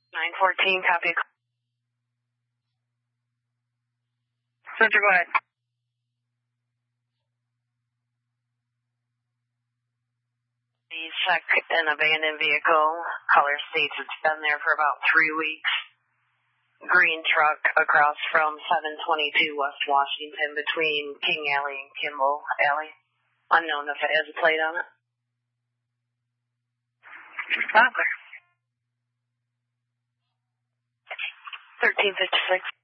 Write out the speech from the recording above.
914, copy. Center, go ahead. Check an abandoned vehicle. Color states it's been there for about 3 weeks. Green truck across from 722 West Washington between King Alley and Kimball Alley. Unknown if it has a plate on it. Stop there. 1356.